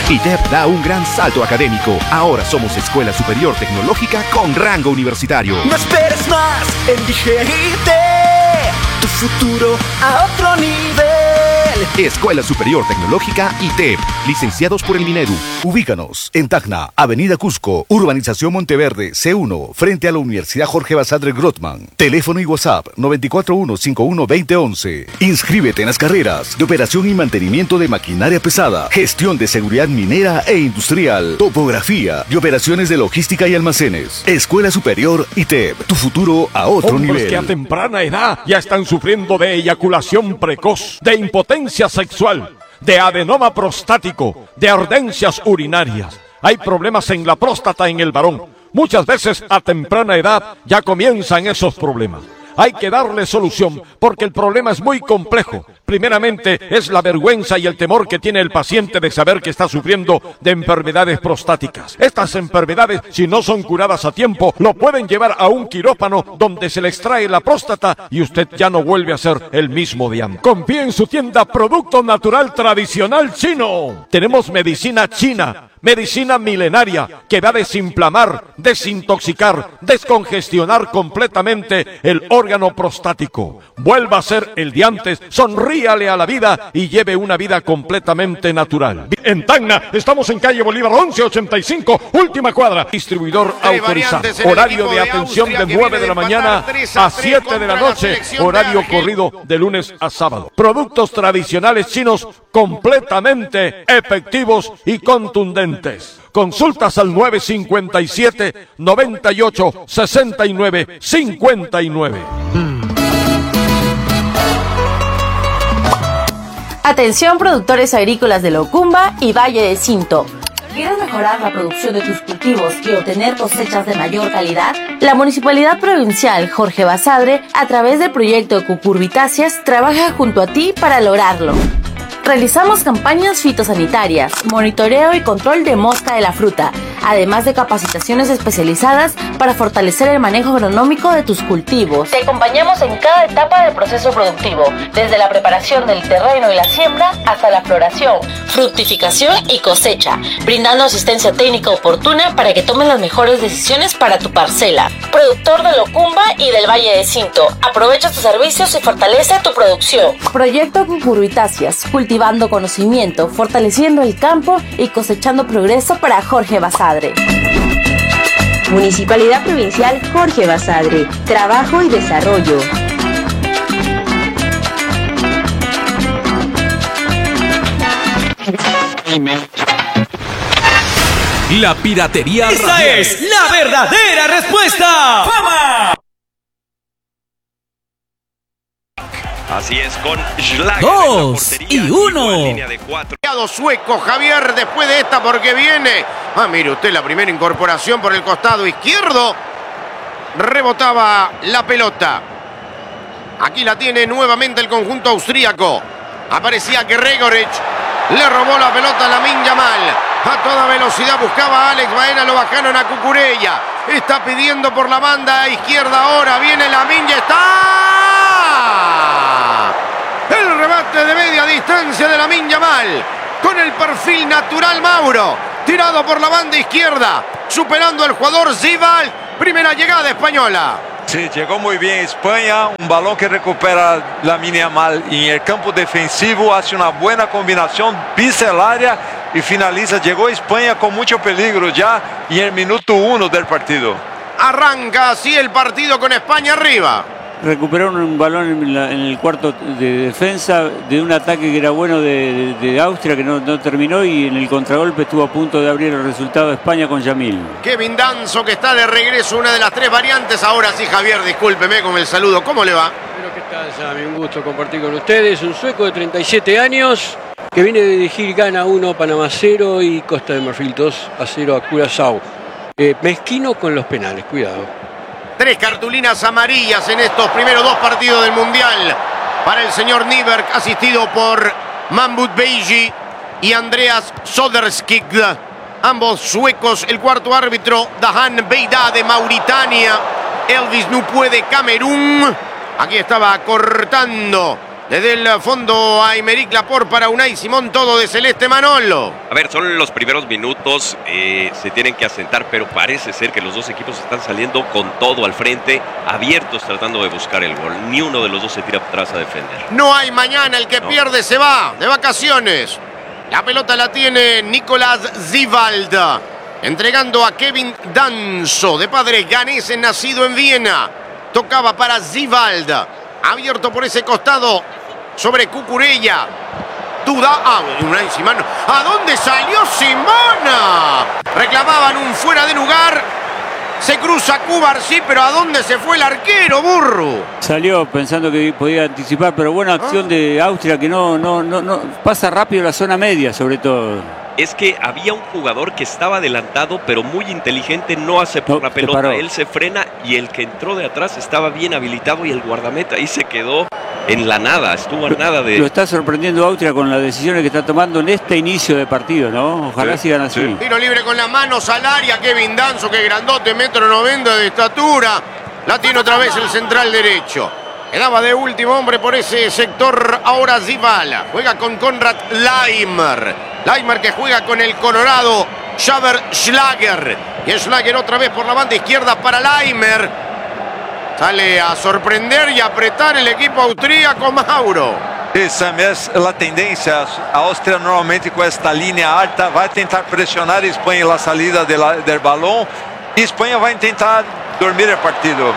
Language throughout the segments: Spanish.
ITEP da un gran salto académico. Ahora somos Escuela Superior Tecnológica con rango universitario. No esperes más, elige ITEP, tu futuro a otro nivel. Escuela Superior Tecnológica ITEP, licenciados por el Minedu. Ubícanos en Tacna, Avenida Cusco, Urbanización Monteverde, C1, frente a la Universidad Jorge Basadre Grossman. Teléfono y WhatsApp 941-51-2011. Inscríbete en las carreras de operación y mantenimiento de maquinaria pesada, gestión de seguridad minera e industrial, topografía y operaciones de logística y almacenes. Escuela Superior ITEP, tu futuro a otro Hombres nivel. que a temprana edad ya están sufriendo de eyaculación precoz, de impotencia sexual, de adenoma prostático, de ardencias urinarias. Hay problemas en la próstata en el varón. Muchas veces a temprana edad ya comienzan esos problemas. Hay que darle solución porque el problema es muy complejo. Primeramente es la vergüenza y el temor que tiene el paciente de saber que está sufriendo de enfermedades prostáticas. Estas enfermedades, si no son curadas a tiempo, lo pueden llevar a un quirófano donde se le extrae la próstata y usted ya no vuelve a ser el mismo de antes. Confíe en su tienda Producto Natural Tradicional Chino. Tenemos medicina china, medicina milenaria que va a desinflamar, desintoxicar, descongestionar completamente el órgano prostático. Vuelva a ser el de antes, sonríale a la vida y lleve una vida completamente natural. En Tacna estamos en calle Bolívar 1185, última cuadra. Distribuidor autorizado. Horario de atención de 9 de la mañana a 7 de la noche. Horario corrido de lunes a sábado. Productos tradicionales chinos completamente efectivos y contundentes. Consultas al 957-98-69-59. Atención productores agrícolas de Locumba y Valle de Cinto. ¿Quieres mejorar la producción de tus cultivos y obtener cosechas de mayor calidad? La Municipalidad Provincial Jorge Basadre, a través del proyecto Cucurbitáceas, trabaja junto a ti para lograrlo. Realizamos campañas fitosanitarias, monitoreo y control de mosca de la fruta, además de capacitaciones especializadas para fortalecer el manejo agronómico de tus cultivos. Te acompañamos en cada etapa del proceso productivo, desde la preparación del terreno y la siembra hasta la floración, fructificación y cosecha, brindando asistencia técnica oportuna para que tomes las mejores decisiones para tu parcela. Productor de Locumba y del Valle de Cinto, aprovecha tus servicios y fortalece tu producción. Proyecto Cucurbitáceas, cultivando conocimiento, fortaleciendo el campo y cosechando progreso para Jorge Basadre. Municipalidad Provincial Jorge Basadre, trabajo y desarrollo. La piratería ¡Esa radial es la verdadera respuesta! ¡Fama! Así es, con Schlager. 2 y 1. Sueco Javier después de esta porque viene. Mire usted la primera incorporación por el costado izquierdo. Rebotaba la pelota. Aquí la tiene nuevamente el conjunto austríaco. Aparecía Gregorich. Le robó la pelota a Lamine Yamal. A toda velocidad buscaba a Alex Baena. Lo bajaron a Cucurella. Está pidiendo por la banda izquierda ahora. Viene Lamine y está. El remate de media distancia de Lamine Yamal. Con el perfil natural Mauro. Tirado por la banda izquierda. Superando al jugador Zival. Primera llegada española. Sí, llegó muy bien España, un balón que recupera Lamine Yamal y en el campo defensivo hace una buena combinación, pisa el área y finaliza. Llegó España con mucho peligro ya y en el minuto 1 del partido. Arranca así el partido con España arriba. Recuperaron un balón en el cuarto de defensa de un ataque que era bueno de Austria, que no terminó, y en el contragolpe estuvo a punto de abrir el resultado de España con Yamil. Kevin Danzo, que está de regreso, una de las tres variantes. Ahora sí, Javier, discúlpeme con el saludo. ¿Cómo le va? Pero ¿qué tal, Sammy? Un gusto compartir con ustedes. Un sueco de 37 años que viene de dirigir Ghana 1, Panamá 0 y Costa de Marfil 2-0 a Curazao. Mezquino con los penales, cuidado. 3 cartulinas amarillas en estos primeros 2 partidos del Mundial para el señor Nyberg, asistido por Mahmoud Beiji y Andreas Soderskig. Ambos suecos. El cuarto árbitro, Dahan Beida de Mauritania. Elvis Nupue de Camerún. Aquí estaba cortando Desde el fondo a Aymeric Laporte para Unai Simón, todo de celeste. Manolo. A ver, son los primeros minutos, se tienen que asentar, pero parece ser que los dos equipos están saliendo con todo al frente, abiertos tratando de buscar el gol. Ni uno de los dos se tira atrás a defender. No hay mañana, el que pierde se va de vacaciones. La pelota la tiene Nicolás Zivald, entregando a Kevin Danso, de padre ganés, nacido en Viena. Tocaba para Zivald, abierto por ese costado sobre Cucurella. Duda. Unai Simón. ¿A dónde salió Simona? Reclamaban un fuera de lugar. Se cruza Cubarsí, pero ¿a dónde se fue el arquero, burro? Salió pensando que podía anticipar, pero buena acción de Austria, que no pasa rápido la zona media, sobre todo. Es que había un jugador que estaba adelantado, pero muy inteligente, no aceptó la pelota. Él se frena y el que entró de atrás estaba bien habilitado y el guardameta ahí se quedó en la nada, estuvo a nada de... Lo está sorprendiendo Austria con las decisiones que está tomando en este inicio de partido, ¿no? Ojalá sigan así. Sí. Tiro libre con las manos al área, Kevin Danso, que grandote, 1,90 m de estatura. La tiene otra vez el central derecho. Quedaba de último hombre por ese sector ahora Zibala. Juega con Konrad Laimer. Laimer que juega con el colorado Xaver Schlager. Y Schlager otra vez por la banda izquierda para Laimer. Sale a sorprender y apretar el equipo austríaco, Mauro. Sí, Sam, es la tendencia. Austria normalmente con esta línea alta va a intentar presionar a España en la salida del balón. Y España va a intentar dormir el partido.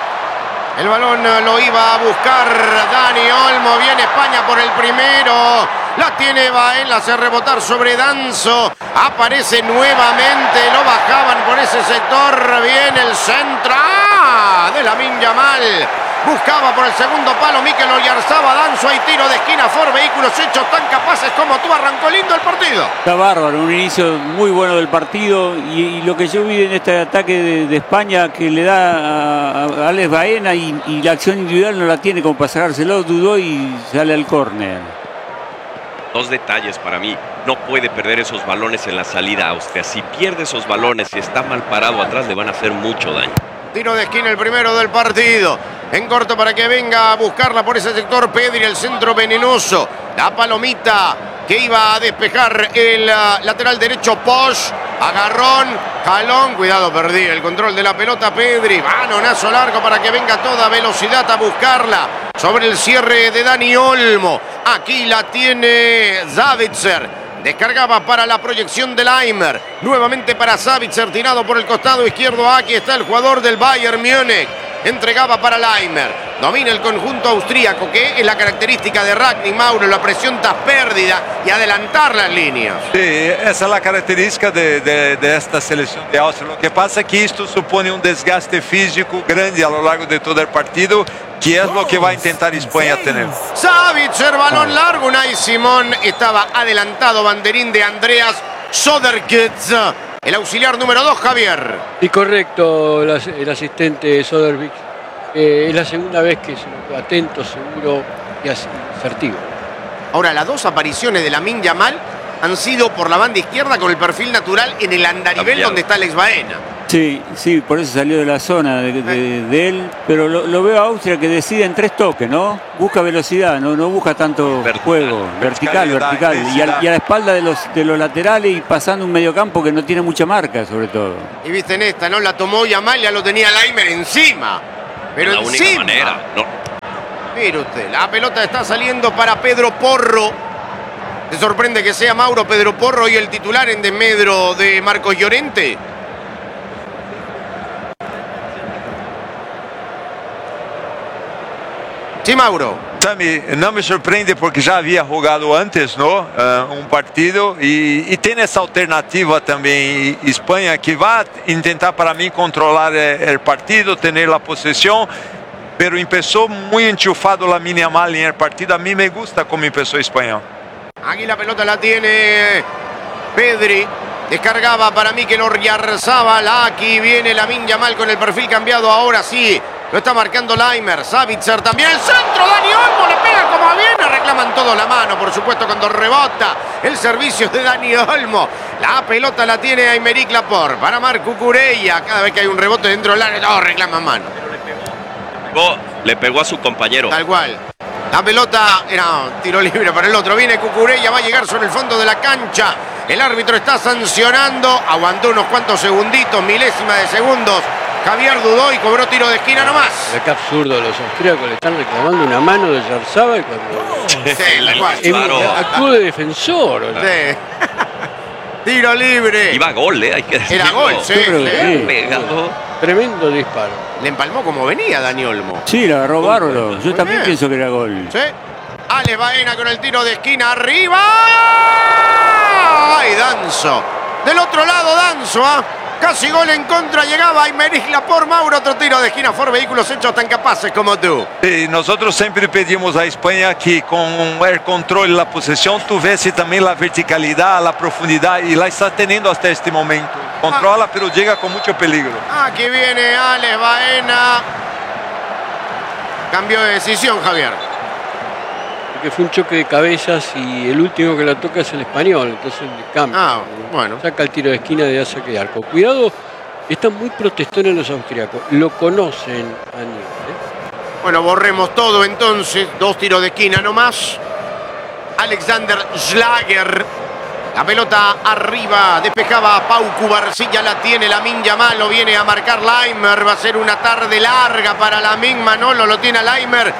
El balón lo iba a buscar Dani Olmo. Viene España por el primero. La tiene Baena, hace rebotar sobre Danso. Aparece nuevamente. Lo bajaban por ese sector. Viene el centro de Lamine Yamal. Buscaba por el segundo palo Mikel Oyarzabal. Danso, hay tiro de esquina. Ford Vehículos hechos tan capaces como tú. Arrancó lindo el partido. Está bárbaro, un inicio muy bueno del partido. Y lo que yo vi en este ataque de España, que le da a Alex Baena y la acción individual no la tiene como para sacárselo, dudó y sale al córner. Dos detalles para mí. No puede perder esos balones en la salida Austria. Si pierde esos balones y está mal parado atrás, le van a hacer mucho daño. Tiro de esquina, el primero del partido. En corto para que venga a buscarla por ese sector Pedri, el centro venenoso. La palomita que iba a despejar el lateral derecho Posch. Agarrón, jalón, cuidado, perdí el control de la pelota Pedri. Balonazo largo para que venga a toda velocidad a buscarla. Sobre el cierre de Dani Olmo. Aquí la tiene Savitzer. Descargaba para la proyección de Laimer. Nuevamente para Savitzer, tirado por el costado izquierdo. Aquí está el jugador del Bayern Múnich. Entregaba para Laimer. Domina el conjunto austríaco, que es la característica de Ragnick, Mauro, la presión tras pérdida y adelantar las líneas. Sí, esa es la característica de esta selección de Austria. Lo que pasa es que esto supone un desgaste físico grande a lo largo de todo el partido, que es lo que va a intentar España tener. Savitzer, balón largo. Unai Simón estaba adelantado, banderín de Andreas Soderquist. El auxiliar número 2, Javier. Y correcto, el asistente Soderquist. Es la segunda vez que se lo ve atento, seguro y asertivo. Ahora, las dos apariciones de Lamine Yamal han sido por la banda izquierda con el perfil natural en el andarivel donde está Alex Baena. Sí, por eso salió de la zona de él, pero lo veo a Austria que decide en 3 toques, ¿no? Busca velocidad, no busca tanto juego, vertical. Y a la espalda de los laterales y pasando un mediocampo que no tiene mucha marca, sobre todo. Y viste en esta, ¿no? La tomó Yamal, ya lo tenía Laimer encima. Pero la única manera, no. Mire usted, la pelota está saliendo para Pedro Porro. ¿Se sorprende que sea Mauro Pedro Porro y el titular en desmedro de Marcos Llorente? Sí, Mauro. Sammy, no me sorprende porque ya había jugado antes, ¿no? Un partido y tiene esa alternativa también España, que va a intentar para mí controlar el partido, tener la posesión, pero empezó muy enchufado Lamine Yamal en el partido. A mí me gusta cómo empezó España. Aquí la pelota la tiene Pedri. Descargaba para Mikel Oyarzabal. Aquí viene Lamine Yamal con el perfil cambiado. Ahora sí, lo está marcando Laimer. Savitzer también. El centro, Dani Olmo le pega como viene. Reclaman todo la mano, por supuesto, cuando rebota el servicio de Dani Olmo. La pelota la tiene Aymeric Laporte para Marc Cucurella. Cada vez que hay un rebote dentro del área, reclaman mano. Le pegó a su compañero. Tal cual. La pelota era tiro libre para el otro. Viene Cucurella, va a llegar sobre el fondo de la cancha. El árbitro está sancionando. Aguantó unos cuantos segunditos, milésima de segundos. Javier dudó y cobró tiro de esquina nomás. Qué absurdo, los austríacos le están reclamando una mano de Yarzábal cuando actuó de defensor. Sí. Tiro libre. Iba a gol, hay que decirlo. Era gol, sí. Pegado. Tremendo disparo. Le empalmó como venía Dani Olmo. Sí, la agarró bárbaro. Yo también pienso que era gol. Sí. Alex Baena con el tiro de esquina arriba. ¡Ay, Danzo! Del otro lado, Danzo, casi gol en contra, llegaba Aymeric Laporte. Mauro, otro tiro de esquina por vehículos hechos tan capaces como tú. Nosotros siempre pedimos a España que con el control de la posesión tuviese también la verticalidad, la profundidad, y la está teniendo hasta este momento. Controla, pero llega con mucho peligro. Aquí viene Alex Baena. Cambio de decisión, Javier. Porque fue un choque de cabezas y el último que la toca es el español, entonces le cambia. Bueno. Saca el tiro de esquina de saque de arco. Cuidado, están muy protestones los austriacos. Lo conocen a nivel. Bueno, borremos todo entonces. 2 tiros de esquina nomás. Alexander Schlager. La pelota arriba, despejaba a Pau Cubarsí, la tiene Lamine Yamal, lo viene a marcar Laimer. Va a ser una tarde larga para Lamine. Manolo lo tiene a Laimer.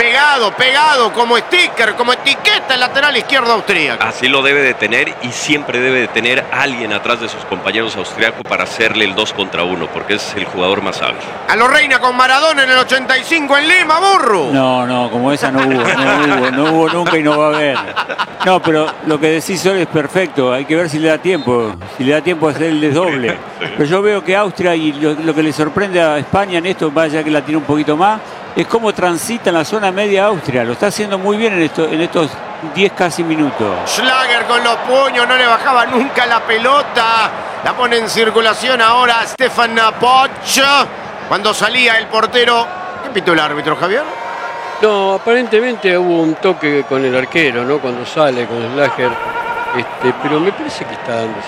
Pegado, como sticker, como etiqueta el lateral izquierdo austríaco. Así lo debe de tener y siempre debe de tener alguien atrás de sus compañeros austriacos para hacerle el 2 contra 1, porque es el jugador más hábil. A lo Reina con Maradona en el 85 en Lima, burro. No, como esa no hubo nunca y no va a haber. No, pero lo que decís hoy es perfecto, hay que ver si le da tiempo a hacer el desdoble. Pero yo veo que Austria, y lo que le sorprende a España en esto, vaya que la tiene un poquito más, es cómo transita en la zona media Austria. Lo está haciendo muy bien en estos 10 casi minutos. Schlager con los puños, no le bajaba nunca la pelota. La pone en circulación ahora Stefan Poch. Cuando salía el portero. ¿Qué pitó el árbitro, Javier? No, aparentemente hubo un toque con el arquero, ¿no? Cuando sale con Schlager. Pero me parece que está dando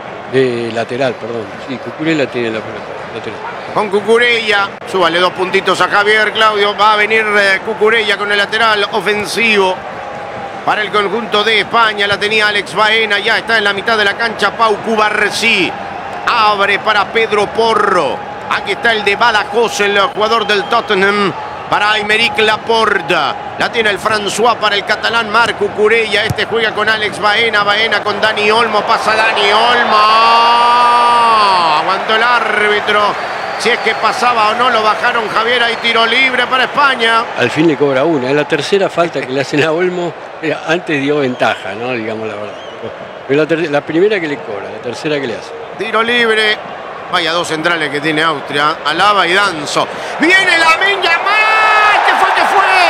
de lateral, perdón. Sí, Cucurella tiene la pelota lateral. Con Cucurella, súbale 2 puntitos a Javier, Claudio. Va a venir Cucurella con el lateral ofensivo para el conjunto de España. La tenía Alex Baena, ya está en la mitad de la cancha Pau Cubarsí. Abre para Pedro Porro. Aquí está el de Badajoz, el jugador del Tottenham. Para Aymeric Laporte. La tiene el François para el catalán Marc Cucurella. Juega con Alex Baena. Baena con Dani Olmo. Pasa Dani Olmo. Aguantó el árbitro. Si es que pasaba o no, lo bajaron, Javier. Hay tiro libre para España. Al fin le cobra una. Es la tercera falta que le hacen a Olmo. Antes dio ventaja, ¿no? Digamos la verdad. Pero la primera que le cobra, la tercera que le hace. Tiro libre. Vaya 2 centrales que tiene Austria. Alaba y Danzo. Viene Lamine Yamal. ¿Qué fue?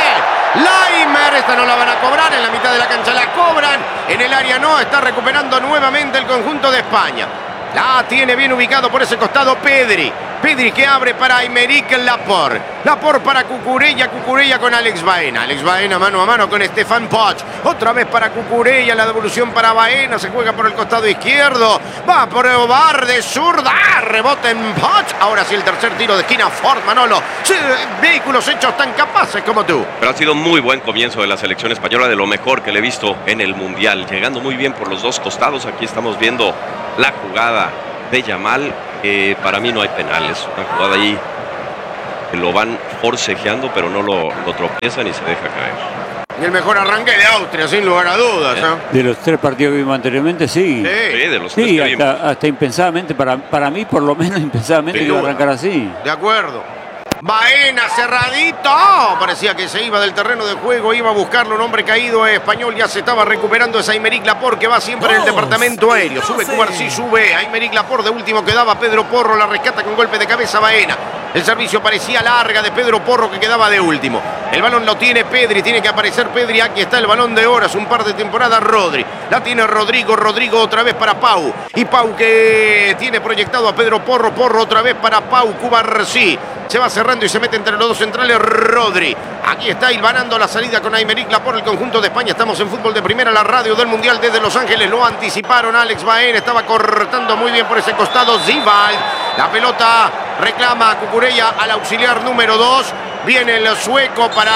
Laimer. Esta no la van a cobrar. En la mitad de la cancha la cobran. En el área no. Está recuperando nuevamente el conjunto de España. La tiene bien ubicado por ese costado Pedri. Pedri que abre para Aymeric Laporte. Laporte para Cucurella. Cucurella con Alex Baena. Alex Baena mano a mano con Stefan Poch. Otra vez para Cucurella. La devolución para Baena. Se juega por el costado izquierdo. Va a probar de zurda. Rebote en Poch. Ahora sí el tercer tiro de esquina. Ford, Manolo. Sí, vehículos hechos tan capaces como tú. Pero ha sido muy buen comienzo de la selección española. De lo mejor que le he visto en el Mundial. Llegando muy bien por los 2 costados. Aquí estamos viendo la jugada de Yamal. Para mí no hay penales. Una jugada ahí que lo van forcejeando, pero no lo tropiezan y se deja caer. Y el mejor arranque de Austria, sin lugar a dudas. De los 3 partidos que vimos anteriormente, sí. Sí, de los 3 que vimos. Hasta impensadamente, para mí por lo menos impensadamente, que iba a arrancar así. De acuerdo. Baena cerradito. Parecía que se iba del terreno de juego. Iba a buscarlo. Un hombre caído español. Ya se estaba recuperando. Es Aymeric Laporte, que va siempre en el departamento aéreo. Sube Cubarsí, sube Aymeric Laporte. De último quedaba Pedro Porro. La rescata con golpe de cabeza Baena. El servicio parecía larga de Pedro Porro, que quedaba de último. El balón lo tiene Pedri. Tiene que aparecer Pedri. Aquí está el balón de horas. Un par de temporadas Rodri. La tiene Rodrigo. Rodrigo otra vez para Pau. Y Pau que tiene proyectado a Pedro Porro. Porro otra vez para Pau Cubarsí. Se va cerrando y se mete entre los 2 centrales Rodri. Aquí está hilvanando la salida con Aymeric Laporte, el conjunto de España. Estamos en Fútbol de Primera, la radio del Mundial desde Los Ángeles. Lo anticiparon. Alex Baena estaba cortando muy bien por ese costado. Zivald. La pelota reclama a Cucurella al auxiliar número 2. Viene el sueco para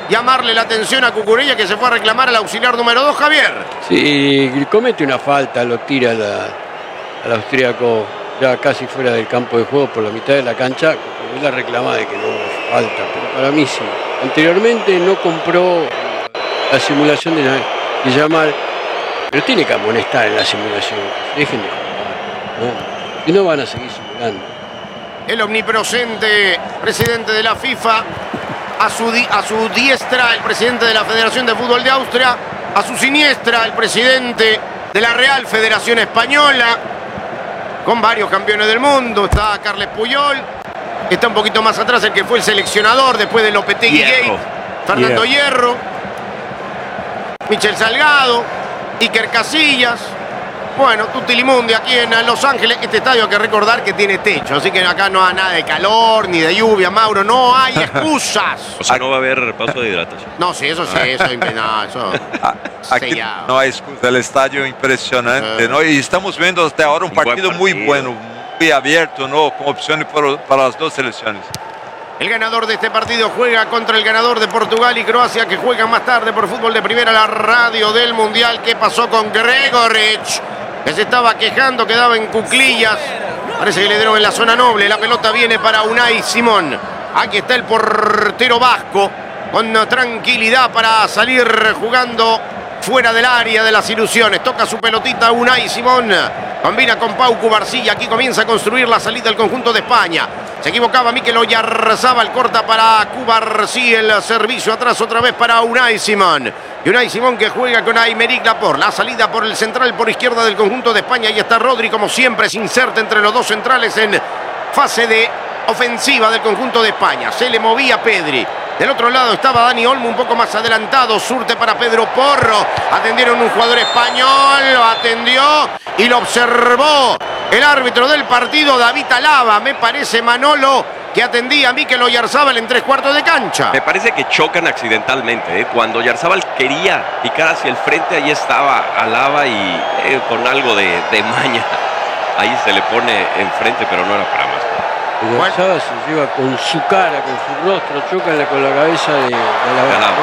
llamarle la atención a Cucurella, que se fue a reclamar al auxiliar número 2, Javier. Sí, comete una falta, lo tira al austríaco ya casi fuera del campo de juego por la mitad de la cancha. Él la reclama de que no es falta, pero para mí sí. Anteriormente no compró la simulación de llamar, pero tiene que amonestar en la simulación. Dejen de jugar, ¿no? Y no van a seguir simulando. El omnipresente presidente de la FIFA, a su diestra el presidente de la Federación de Fútbol de Austria, a su siniestra el presidente de la Real Federación Española, con varios campeones del mundo. Está Carles Puyol, está un poquito más atrás el que fue el seleccionador después de Lopetegui Gate, Fernando Hierro, Michel Salgado, Iker Casillas. Bueno, Tutilimundi aquí en Los Ángeles. Este estadio hay que recordar que tiene techo, así que acá no hay nada de calor ni de lluvia, Mauro, no hay excusas. O sea, no va a haber paso de hidratación. No, sí, eso sí, eso aquí no hay excusa, el estadio impresionante, ¿no? Y estamos viendo hasta ahora un partido muy bueno, muy abierto, ¿no? Con opciones para las dos selecciones. El ganador de este partido juega contra el ganador de Portugal y Croacia, que juegan más tarde por Fútbol de Primera, la radio del Mundial. ¿Qué pasó con Gregoric? Que se estaba quejando, quedaba en cuclillas. Parece que le dieron en la zona noble. La pelota viene para Unai Simón. Aquí está el portero vasco, con tranquilidad para salir jugando fuera del área de las ilusiones. Toca su pelotita Unai Simón. Combina con Pau Cubarsí. Aquí comienza a construir la salida del conjunto de España. Se equivocaba Mikel Oyarzábal, corta para Cubarsí, el servicio atrás otra vez para Unai Simón. Y Unai Simón que juega con Aymeric Laporte. La salida por el central, por izquierda del conjunto de España. Y está Rodri, como siempre, se inserta entre los dos centrales en fase de ofensiva del conjunto de España. Se le movía Pedri. Del otro lado estaba Dani Olmo un poco más adelantado. Surte para Pedro Porro. Atendieron un jugador español. Lo atendió y lo observó el árbitro del partido, David Alaba. Me parece, Manolo, que atendía a Mikel Oyarzábal en 3/4 de cancha. Me parece que chocan accidentalmente, ¿eh? Cuando Oyarzábal quería picar hacia el frente, ahí estaba Alaba y con algo de maña. Ahí se le pone enfrente, pero no era para más. Oyarzábal se lleva con su cara, con su rostro, choca con la cabeza de Alaba.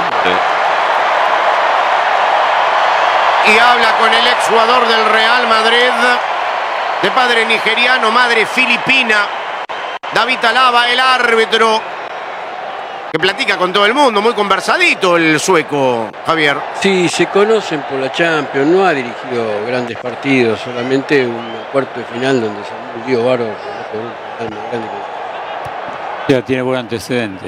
Y habla con el exjugador del Real Madrid, de padre nigeriano, madre filipina, David Alaba, el árbitro, que platica con todo el mundo, muy conversadito el sueco, Javier. Sí, se conocen por la Champions, no ha dirigido grandes partidos, solamente un cuarto de final donde se un lío bárbaro por un penal más grande que... Ya tiene buen antecedente.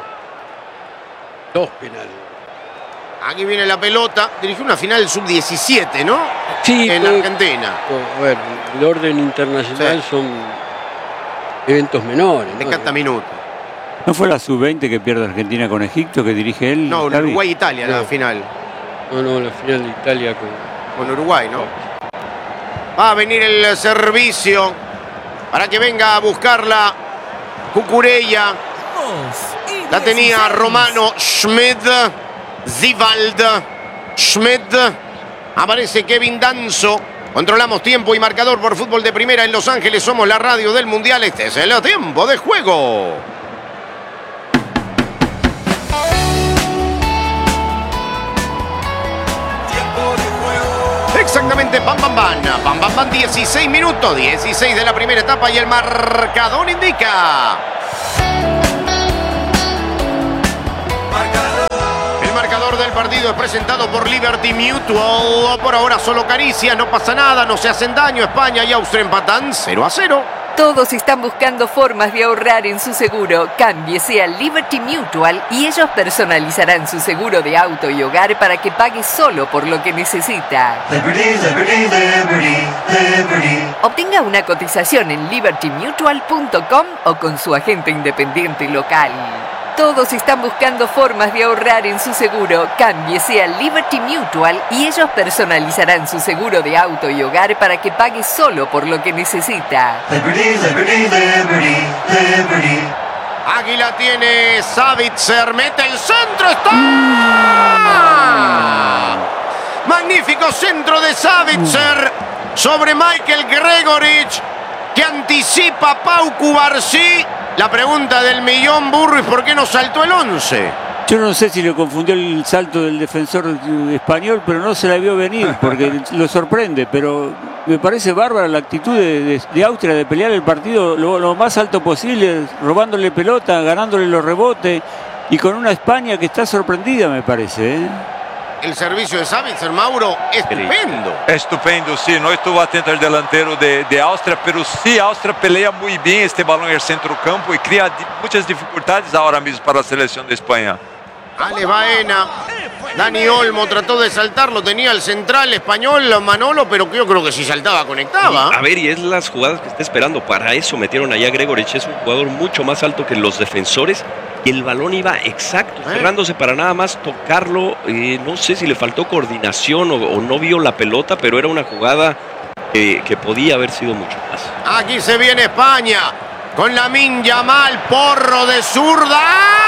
2 penales. Aquí viene la pelota. Dirigió una final sub-17, ¿no? Sí. En Argentina. A ver, el orden internacional son eventos menores, de cada minuto. ¿No fue la sub-20 que pierde Argentina con Egipto, que dirige él? No, Uruguay-Italia, la final. No, la final de Italia con Uruguay, ¿no? Va a venir el servicio para que venga a buscarla Cucurella. La tenía Romano Schmid. Zivald Schmidt. Aparece Kevin Danzo. Controlamos tiempo y marcador por Fútbol de Primera en Los Ángeles. Somos la radio del Mundial. Este es el tiempo de juego. Exactamente, pam, pam, pam. Pam, pam, pam. 16 minutos. 16 de la primera etapa y el marcador indica. El marcador del partido es presentado por Liberty Mutual. Por ahora solo caricias, no pasa nada, no se hacen daño. España y Austria empatan 0-0. Todos están buscando formas de ahorrar en su seguro. Cámbiese a Liberty Mutual y ellos personalizarán su seguro de auto y hogar para que pague solo por lo que necesita. Liberty, Liberty, Liberty, Liberty. Obtenga una cotización en libertymutual.com o con su agente independiente local. Todos están buscando formas de ahorrar en su seguro. Cámbiese a Liberty Mutual y ellos personalizarán su seguro de auto y hogar para que pague solo por lo que necesita. Liberty, Liberty, Liberty, Liberty. Águila tiene Savitzer, mete el centro, está. Magnífico centro de Savitzer sobre Michael Gregoric, que anticipa a Pau Cubarsí. La pregunta del millón, Burris, ¿por qué no saltó el 11? Yo no sé si le confundió el salto del defensor español, pero no se la vio venir, porque lo sorprende. Pero me parece bárbara la actitud de Austria de pelear el partido lo más alto posible, robándole pelota, ganándole los rebotes, y con una España que está sorprendida, me parece, ¿eh? El servicio de Sabitzer, Mauro, estupendo. Estupendo, sí. No estuvo atento el delantero de Austria, pero sí, Austria pelea muy bien este balón en el centrocampo y crea muchas dificultades ahora mismo para la selección de España. Ale Baena, Dani Olmo trató de saltarlo, tenía el central español Manolo, pero yo creo que si saltaba conectaba. A ver, y es las jugadas que está esperando. Para eso metieron allá a Gregorich, es un jugador mucho más alto que los defensores. Y el balón iba exacto, cerrándose para nada más tocarlo. No sé si le faltó coordinación o no vio la pelota, pero era una jugada que podía haber sido mucho más. Aquí se viene España con Lamine Yamal, porro de zurda.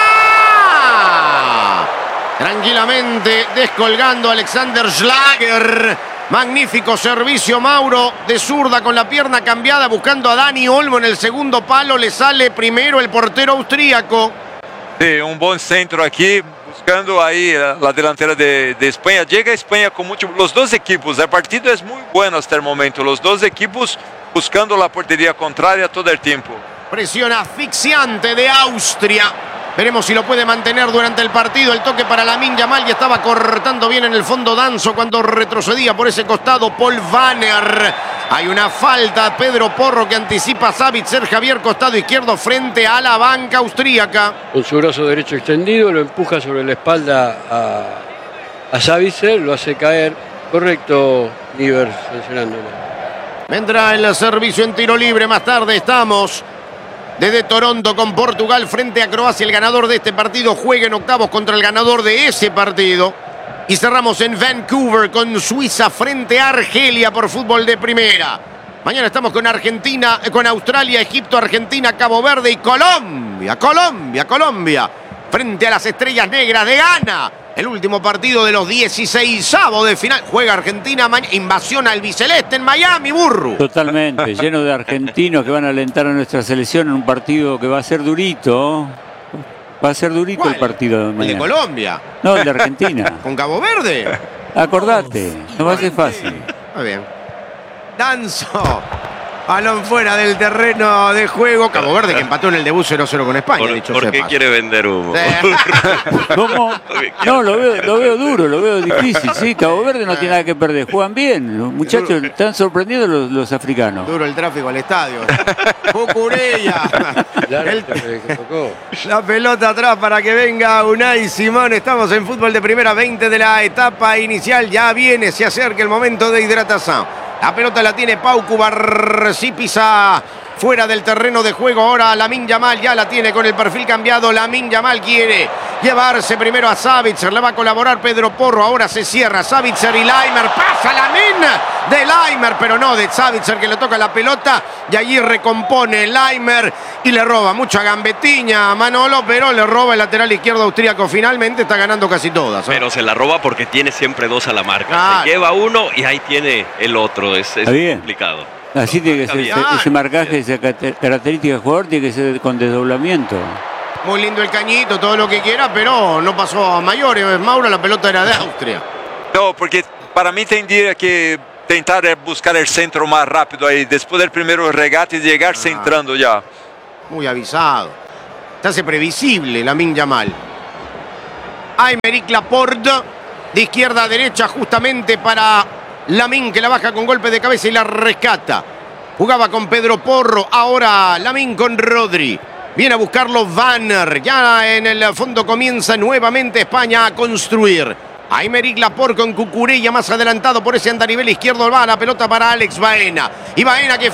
Tranquilamente descolgando a Alexander Schlager. Magnífico servicio, Mauro, de zurda con la pierna cambiada, buscando a Dani Olmo en el segundo palo. Le sale primero el portero austríaco. Sí, un buen centro aquí, buscando ahí la delantera de España. Llega a España con mucho... Los dos equipos, el partido es muy bueno hasta el momento. Los dos equipos buscando la portería contraria todo el tiempo. Presión asfixiante de Austria. Veremos si lo puede mantener durante el partido. El toque para Lamine Yamal, y estaba cortando bien en el fondo Danzo cuando retrocedía por ese costado Paul Vanner. Hay una falta, Pedro Porro, que anticipa a Sabitzer. Javier, costado izquierdo frente a la banca austríaca. Con su brazo derecho extendido, lo empuja sobre la espalda a Sabitzer, lo hace caer. Correcto, Niver, sancionándolo. Vendrá el servicio en tiro libre. Más tarde estamos desde Toronto con Portugal frente a Croacia. El ganador de este partido juega en octavos contra el ganador de ese partido. Y cerramos en Vancouver con Suiza frente a Argelia por fútbol de primera. Mañana estamos con Argentina, con Australia, Egipto, Argentina, Cabo Verde y Colombia. Colombia. Frente a las Estrellas Negras de Ghana. El último partido de los 16avos de final. Juega Argentina, invasión albiceleste en Miami, burro. Totalmente, lleno de argentinos que van a alentar a nuestra selección en un partido que va a ser durito. Va a ser durito. ¿Cuál? El partido de mañana. ¿El de Colombia? No, el de Argentina. ¿Con Cabo Verde? Acordate, no va a ser fácil. Muy bien. Danzo. Balón fuera del terreno de juego. Cabo Verde que empató en el debut 0-0 con España. ¿Por qué quiere vender humo? ¿Cómo? No, lo veo duro, lo veo difícil. Sí, Cabo Verde no tiene nada que perder. Juegan bien. Los muchachos están sorprendidos los africanos. Duro el tráfico al estadio. Cucurella. La pelota atrás para que venga Unai Simón. Estamos en fútbol de primera, 20 de la etapa inicial. Ya viene, se acerca el momento de hidratación. La pelota la tiene Pau Cubarsí, fuera del terreno de juego. Ahora Lamine Yamal ya la tiene con el perfil cambiado. Lamine Yamal quiere llevarse primero a Sabitzer. Le va a colaborar Pedro Porro. Ahora se cierra Sabitzer y Laimer. Pasa Lamine de Laimer, pero no de Sabitzer, que le toca la pelota. Y allí recompone Laimer y le roba mucha gambetiña a Manolo, pero le roba el lateral izquierdo austríaco. Finalmente está ganando casi todas. Pero se la roba porque tiene siempre dos a la marca. Se lleva uno y ahí tiene el otro. Es complicado. Así tiene que ser ese marcaje, esa característica del jugador tiene que ser con desdoblamiento. Muy lindo el cañito, todo lo que quiera, pero no pasó a mayores. Mauro, la pelota era de Austria. No, porque para mí tendría que tentar buscar el centro más rápido ahí, después del primero regate y llegar centrando ya. Muy avisado. Se hace previsible Lamine Yamal. Aymeric Laporte, de izquierda a derecha, justamente para Lamine, que la baja con golpe de cabeza y la rescata. Jugaba con Pedro Porro, ahora Lamine con Rodri. Viene a buscarlo Vanner. Ya en el fondo comienza nuevamente España a construir. Aymeric Laporte con Cucurella más adelantado por ese andarivel izquierdo. Va la pelota para Alex Baena. Y Baena que